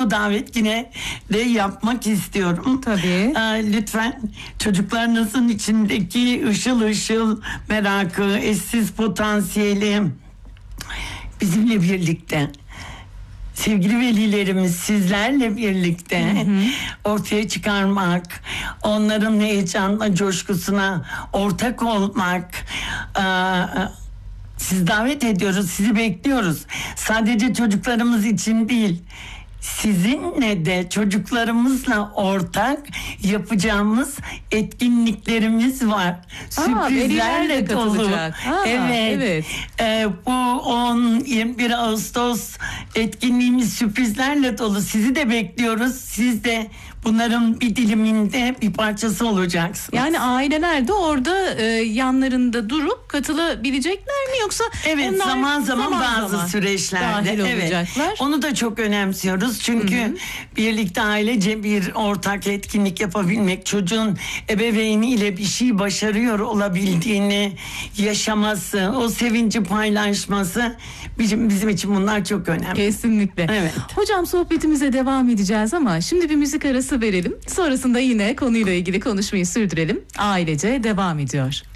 bu davet yine de yapmak istiyorum. Tabii. Lütfen çocuklarınızın içindeki ışıl ışıl merakı, eşsiz potansiyeli bizimle birlikte, sevgili velilerimiz sizlerle birlikte ortaya çıkarmak, onların heyecanla, coşkusuna ortak olmak. Sizi davet ediyoruz, sizi bekliyoruz. Sadece çocuklarımız için değil, sizinle de çocuklarımızla ortak yapacağımız etkinliklerimiz var. Sürprizlerle dolu. katılacak. Evet. Bu 10-21 Ağustos etkinliğimiz sürprizlerle dolu. Sizi de bekliyoruz. Siz de bunların bir diliminde bir parçası olacaksınız. Yani aileler de orada yanlarında durup katılabilecekler mi, yoksa evet, onlar zaman zaman bazı süreçlerde dahil olacaklar? Onu da çok önemsiyoruz. Çünkü birlikte ailece bir ortak etkinlik yapabilmek, çocuğun ebeveyniyle bir şey başarıyor olabildiğini yaşaması, o sevinci paylaşması bizim için bunlar çok önemli. Kesinlikle. Evet. Hocam, sohbetimize devam edeceğiz ama şimdi bir müzik arası verelim. Sonrasında yine konuyla ilgili konuşmayı sürdürelim. Ailece devam ediyor.